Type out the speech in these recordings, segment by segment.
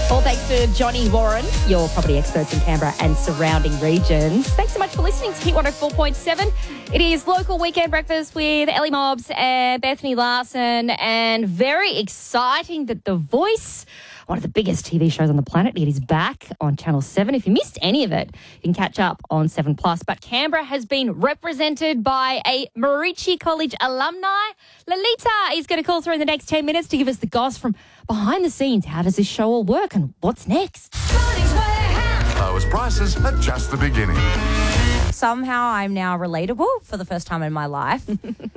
All thanks to Johnny Warren, your property experts in Canberra and surrounding regions. Thanks so much for listening to Hit 104.7. It is local weekend breakfast with Ellie Mobbs and Bethany Larson, and very exciting that The Voice, one of the biggest TV shows on the planet, it is back on Channel 7. If you missed any of it, you can catch up on 7+. But Canberra has been represented by a Marici College alumni. Lolita is going to call through in the next 10 minutes to give us the goss from behind the scenes. How does this show all work and what's next? Lowest prices are just the beginning. Somehow I'm now relatable for the first time in my life.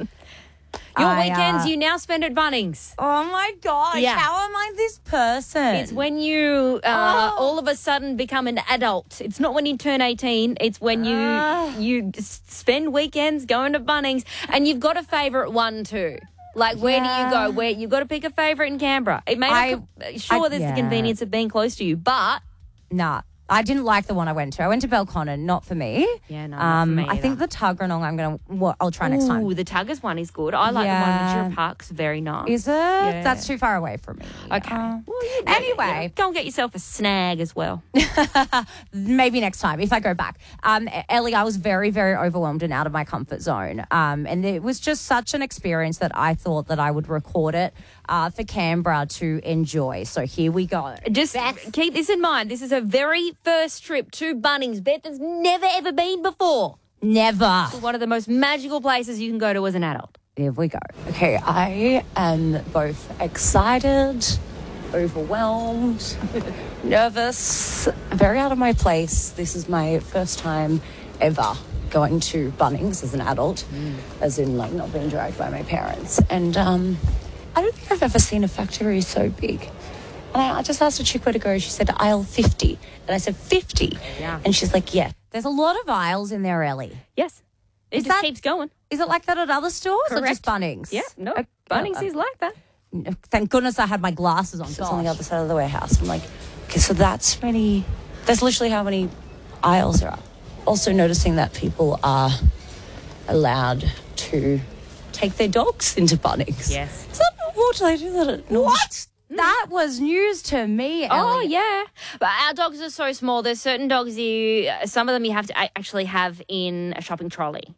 Your weekends you now spend at Bunnings. Oh my gosh, Yeah. how am I this person? It's when you all of a sudden become an adult. It's not when you turn 18. It's when you spend weekends going to Bunnings, and you've got a favourite one too. Like, where do you go? Where you've got to pick a favourite in Canberra. It may not, there's the convenience of being close to you, but Nah, I didn't like the one I went to. I went to Belconnen, not for me. Yeah, no, not for me I think the Tuggeranong I'll try next time. Ooh, the Tuggers one is good. I like the one in Mature Park's very nice. Is it? Yeah. That's too far away from me. Okay. Anyway. Go and get yourself a snag as well. Maybe next time if I go back. Ellie, I was very, very overwhelmed and out of my comfort zone. And it was just such an experience that I thought that I would record it for Canberra to enjoy. So here we go. Just keep this in mind. This is her very first trip to Bunnings. Beth has never, ever been before. Never. One of the most magical places you can go to as an adult. Here we go. Okay, I am both excited, overwhelmed, nervous, very out of my place. This is my first time ever going to Bunnings as an adult, as in like not being dragged by my parents. And I don't think I've ever seen a factory so big. And I just asked a chick where to go. She said aisle 50. And I said 50. Yeah. And she's like, yeah. There's a lot of aisles in there, Ellie. Yes. It just keeps going. Is it like that at other stores or Correct. just Bunnings? Yeah, no. Bunnings is like that. Thank goodness I had my glasses on. So it's on the other side of the warehouse. I'm like, okay, so that's literally how many aisles there are. Also noticing that people are allowed to take their dogs into Bunnings. Yes. Is that what do they do that at What? That was news to me, Ellie. Oh, yeah. But our dogs are so small. There's certain dogs some of them you have to actually have in a shopping trolley.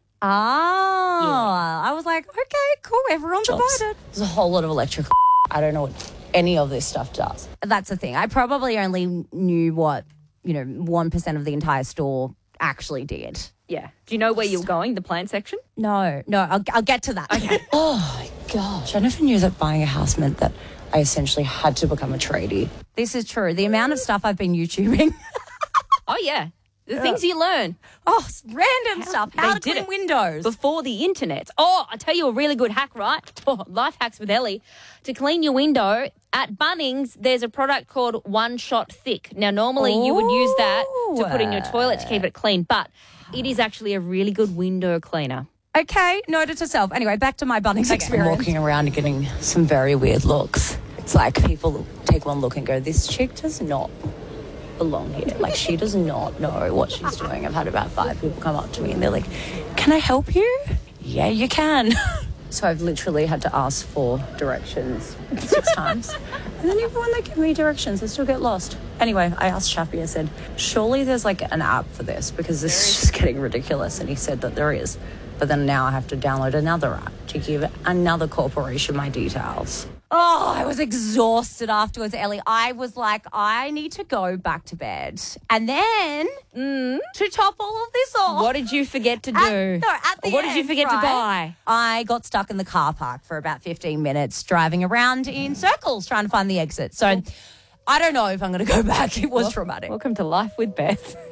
I was like, okay, cool, everyone's invited. There's a whole lot of electrical. I don't know what any of this stuff does. That's the thing. I probably only knew what, 1% of the entire store actually did. Yeah. Do you know where you're going, the plant section? No, I'll get to that. Okay. Oh my gosh, I never knew that buying a house meant that I essentially had to become a tradie. This is true. The amount of stuff I've been YouTubing. Oh, yeah. The things you learn. Oh, random stuff. How to did clean it windows. before the internet. Oh, I'll tell you a really good hack, right? Oh, life hacks with Ellie. To clean your window, at Bunnings, there's a product called One Shot Thick. Now, normally you would use that to put in your toilet to keep it clean, but it is actually a really good window cleaner. Okay, noted to self. Anyway, back to my Bunnings I'm experience. walking around and getting some very weird looks. It's like people take one look and go, this chick does not belong here. Like, she does not know what she's doing. I've had about 5 people come up to me and they're like, can I help you? Yeah, you can. So I've literally had to ask for directions 6 times. And then even when they give me directions, I still get lost. Anyway, I asked Chappie, I said, surely there's like an app for this because this is just getting ridiculous. And he said that there is. But then now I have to download another app to give another corporation my details. Oh, I was exhausted afterwards, Ellie. I was like, I need to go back to bed. And then, to top all of this off. What did you forget to do? At the What did you end, forget to buy? I got stuck in the car park for about 15 minutes driving around in circles trying to find the exit. So I don't know if I'm going to go back. It was traumatic. Welcome to Life with Beth.